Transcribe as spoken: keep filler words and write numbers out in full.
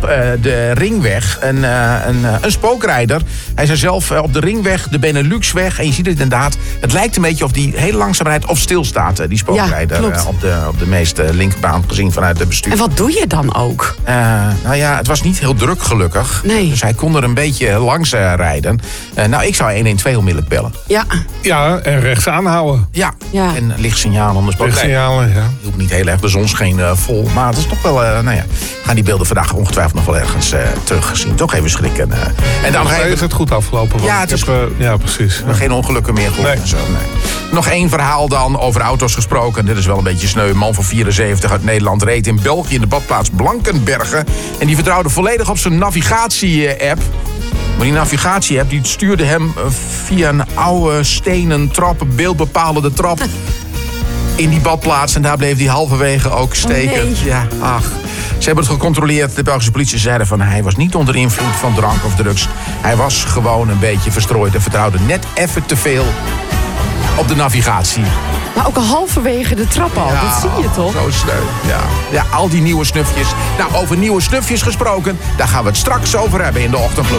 uh, de ringweg een, uh, een, uh, een spookrijder. Hij zei zelf uh, op de ringweg, de Beneluxweg. En je ziet het inderdaad, het lijkt een beetje of die heel langzaam rijdt of stilstaat. Uh, die spookrijder ja, uh, op, de, op de meest uh, linkerbaan gezien vanuit de bestuur. En wat doe je dan ook? Uh, nou ja, het was niet heel druk gelukkig. Nee. Dus hij kon er een beetje langs uh, rijden. Uh, nou, ik zou honderdtwaalf onmiddellijk bellen. Ja. Ja, en rechts aanhouden. Ja, Ja. en lichtsignalen anders. Lichtsignalen, ja. Hielp niet heel erg, de zon scheen uh, vol. Maar het is toch wel, uh, nou ja, gaan die beelden vandaag ongetwijfeld nog wel ergens uh, teruggezien. Toch even schrikken. Uh. En dan Maar is het goed afgelopen? Want Ja, het ik is heb, uh, ja, precies. Ja. geen ongelukken meer gehoord Nee. en zo. Nee. Nog één verhaal dan over auto's gesproken. Dit is wel een beetje sneu. Een man van vierenzeventig uit Nederland reed in België in de badplaats Blankenbergen. En die vertrouwde volledig op zijn navigatie-app. Maar die navigatie-app die stuurde hem via een oude stenen trap, beeldbepalende trap in die badplaats. En daar bleef hij halverwege ook steken. Oh nee. Ja, ach. Ze hebben het gecontroleerd. De Belgische politie zeiden van hij was niet onder invloed van drank of drugs. Hij was gewoon een beetje verstrooid en vertrouwde net even te veel op de navigatie. Maar ook al halverwege de trap al, Ja, dat zie je toch? Zo sneu, ja. Ja, al die nieuwe snufjes. Nou, over nieuwe snufjes gesproken, daar gaan we het straks over hebben in de ochtendbloem.